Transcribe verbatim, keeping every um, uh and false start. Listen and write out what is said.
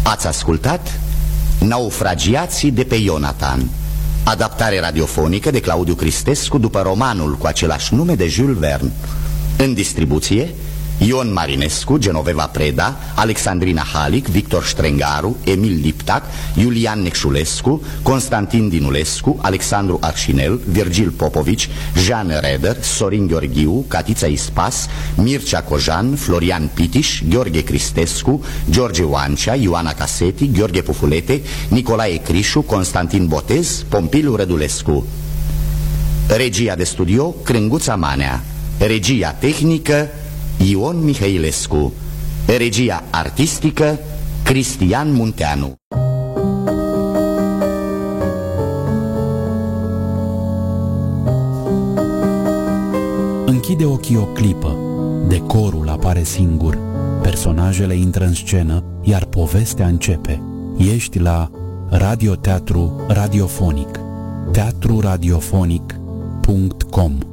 Ați ascultat Naufragiații de pe Ionatan, adaptare radiofonică de Claudiu Cristescu după romanul cu același nume de Jules Verne. În distribuție Ion Marinescu, Genoveva Preda, Alexandrina Halic, Victor Strengaru, Emil Liptac, Iulian Necșulescu, Constantin Dinulescu, Alexandru Arșinel, Virgil Popovici, Jean Reder, Sorin Gheorghiu, Catița Ispas, Mircea Cojan, Florian Pitiș, Gheorghe Cristescu, George Oancea, Ioana Caseti, Gheorghe Pufulete, Nicolae Crișu, Constantin Botez, Pompiliu Rădulescu. Regia de studio Crânguța Manea. Regia tehnică Ion Mihailescu. Regia artistică Cristian Munteanu. Închide ochii o clipă, decorul apare singur, personajele intră în scenă, iar povestea începe. Ești la radioteatru radiofonic, teatru radiofonic punct com.